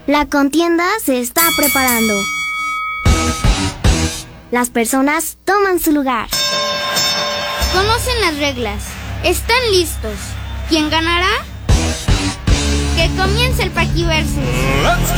La contienda se está preparando. Las personas toman su lugar. Conocen las reglas. ¿Están listos? ¿Quién ganará? Que comience el Paquiversus. Let's